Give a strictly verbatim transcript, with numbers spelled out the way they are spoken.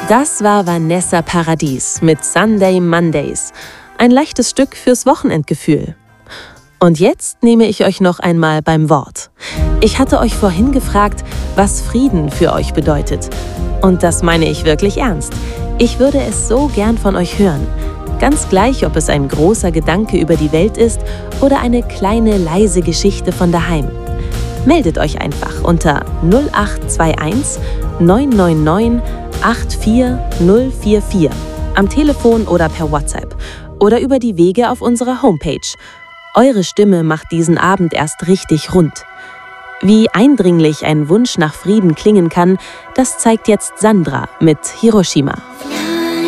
Das war Vanessa Paradis mit Sunday Mondays. Ein leichtes Stück fürs Wochenendgefühl. Und jetzt nehme ich euch noch einmal beim Wort. Ich hatte euch vorhin gefragt, was Frieden für euch bedeutet. Und das meine ich wirklich ernst. Ich würde es so gern von euch hören. Ganz gleich, ob es ein großer Gedanke über die Welt ist oder eine kleine, leise Geschichte von daheim. Meldet euch einfach unter null acht zwei eins neun neun neun acht vier null vier vier am Telefon oder per WhatsApp oder über die Wege auf unserer Homepage. Eure Stimme macht diesen Abend erst richtig rund. Wie eindringlich ein Wunsch nach Frieden klingen kann, das zeigt jetzt Sandra mit Hiroshima.